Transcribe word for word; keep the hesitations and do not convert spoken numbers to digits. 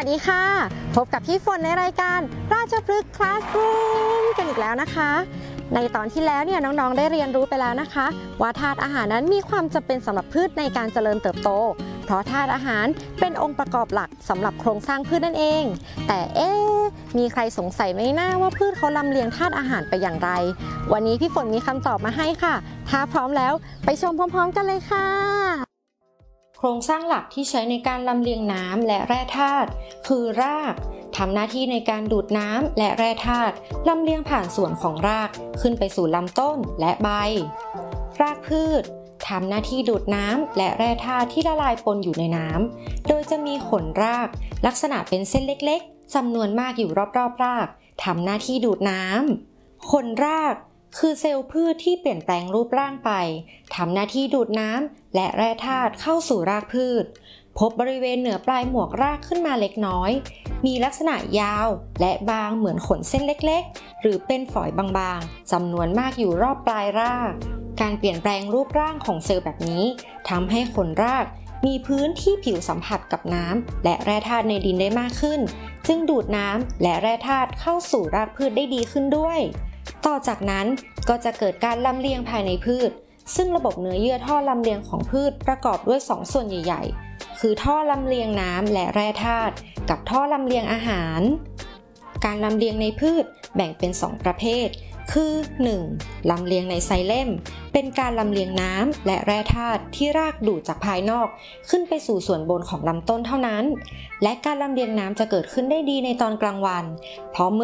วัสดีค่ะพบกับพี่ฝนในรายการราชพฤกษ์คลาสรูมกันอีกแล้วนะคะในตอนที่แล้วเนี่ยน้องๆได้เรียนรู้ไปแล้วนะคะว่าธาตุอาหารนั้นมีความจำเป็นสำหรับพืชในการเจริญเติบโตเพราะธาตุอาหารเป็นองค์ประกอบหลักสำหรับโครงสร้างพืชนั่นเองแต่เอ๊ะมีใครสงสัยไหมนะว่าพืชเขาลำเลียงธาตุอาหารไปอย่างไรวันนี้พี่ฝนมีคำตอบมาให้ค่ะถ้าพร้อมแล้วไปชมพร้อมๆกันเลยค่ะโครงสร้างหลักที่ใช้ในการลำเลียงน้ำและแร่ธาตุคือรากทำหน้าที่ในการดูดน้ำและแร่ธาตุลำเลียงผ่านส่วนของรากขึ้นไปสู่ลำต้นและใบรากพืชทำหน้าที่ดูดน้ำและแร่ธาตุที่ละลายปนอยู่ในน้ำโดยจะมีขนรากลักษณะเป็นเส้นเล็กๆจำนวนมากอยู่รอบๆรากทำหน้าที่ดูดน้ำขนรากคือเซลล์พืชที่เปลี่ยนแปลงรูปร่างไปทำหน้าที่ดูดน้ำและแร่ธาตุเข้าสู่รากพืชพบบริเวณเหนือปลายหมวกรากขึ้นมาเล็กน้อยมีลักษณะยาวและบางเหมือนขนเส้นเล็กๆหรือเป็นฝอยบางๆจำนวนมากอยู่รอบปลายรากการเปลี่ยนแปลงรูปร่างของเซลล์แบบนี้ทำให้ขนรากมีพื้นที่ผิวสัมผัสกับน้ำและแร่ธาตุในดินได้มากขึ้นจึงดูดน้ำและแร่ธาตุเข้าสู่รากพืชได้ดีขึ้นด้วยต่อจากนั้นก็จะเกิดการลำเลียงภายในพืชซึ่งระบบเนื้อเยื่อท่อลำเลียงของพืชประกอบด้วยสองส่วนใหญ่ๆคือท่อลำเลียงน้ำและแร่ธาตุกับท่อลำเลียงอาหารการลำเลียงในพืชแบ่งเป็นสองประเภทคือ หนึ่ง. ลำเลียงในไซเลมเป็นการลำเลียงน้ำและแร่ธาตุที่รากดูดจากภายนอกขึ้นไปสู่ส่วนบนของลำต้นเท่านั้นและการลำเลียงน้ำจะเกิดขึ้นได้ดีในตอนกลางวันเพราะ